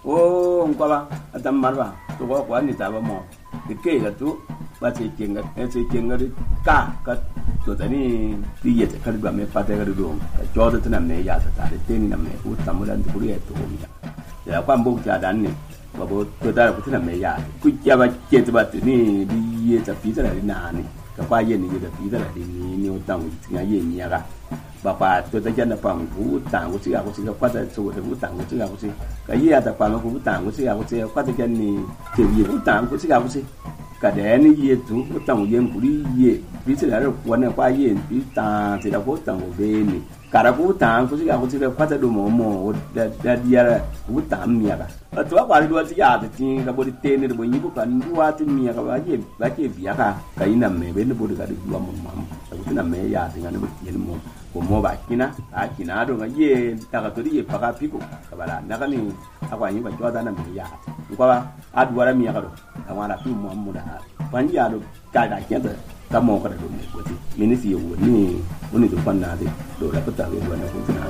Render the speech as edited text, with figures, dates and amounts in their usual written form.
oh ngwa atam marwa to ko ni ta ba mo ke ga tu ba ce kenga ka to tani ti yete kar ba me pata ga do ka jodo tana me ya ta ta te ni na me ku tamulan tu ya to mi ya kwa mbu ja dan ni ba bo to da ku tana me ya ku ya ba ke ta ba ni bi ye ta pi ta na ni ka kwa ye ni ye da pi ta ni o tang ti ya ye ni ya ga ba pa to ta jana pa ku tang ku ti ya ku ti ka kwa ta so ta ku tang ku ti ya ku ti ka ye ta pa ku tang ku ti ya ku ti kwa ta jan ni te ye ku tang ku ti ya ku ti cả đẻ nó ye tu có tàu ye của đi ye ví dụ là quán này qua ye ví ta thì là có tàu về này cả là có tàu có gì là qua tới đồ mò đã đi ra có tàu mía cả ở chỗ qua đi đua thì giờ thì cái body tên này body như bữa cần đua thì mía cả cái gì cả cái nằm mẹ bên nó body cả được đua mồm cái nằm mẹ giờ thì nó body ye mồm của mò bạc kina kina đồ cái ye ta cái tôi đi phá cái pico cái bà là nó cái này apa những cái chỗ đó nằm mẹ giờ qua đua ra mía cả rồi awara fi mu da ban ya do ka da ke da ka mo ka da do ne ko ti minisi yo ni to panna de do la ko ta we do na ko